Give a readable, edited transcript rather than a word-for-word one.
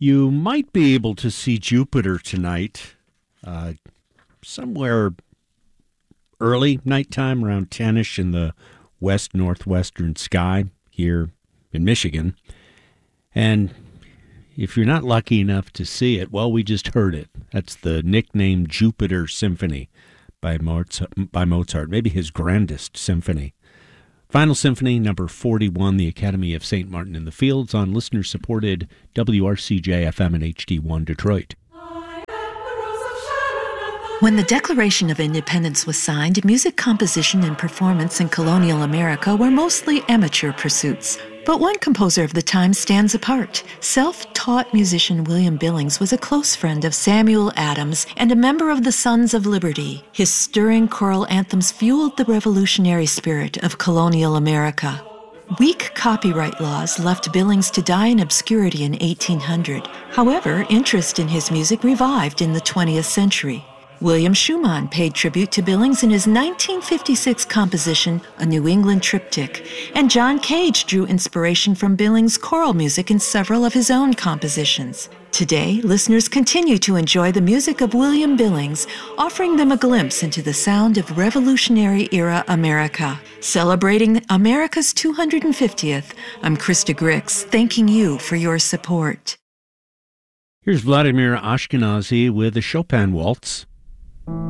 You might be able to see Jupiter tonight, somewhere early nighttime, around 10ish in the west-northwestern sky here in Michigan. And if you're not lucky enough to see it, well, we just heard it. That's the nickname Jupiter Symphony by Mozart, maybe his grandest symphony. Final Symphony, number 41, the Academy of St. Martin in the Fields on listener-supported WRCJ-FM and HD1 Detroit. When the Declaration of Independence was signed, music composition and performance in colonial America were mostly amateur pursuits. But one composer of the time stands apart. Self-taught musician William Billings was a close friend of Samuel Adams and a member of the Sons of Liberty. His stirring choral anthems fueled the revolutionary spirit of colonial America. Weak copyright laws left Billings to die in obscurity in 1800. However, interest in his music revived in the 20th century. William Schumann paid tribute to Billings in his 1956 composition, A New England Triptych, and John Cage drew inspiration from Billings' choral music in several of his own compositions. Today, listeners continue to enjoy the music of William Billings, offering them a glimpse into the sound of Revolutionary-era America. Celebrating America's 250th, I'm Krista Grix, thanking you for your support. Here's Vladimir Ashkenazy with the Chopin Waltz.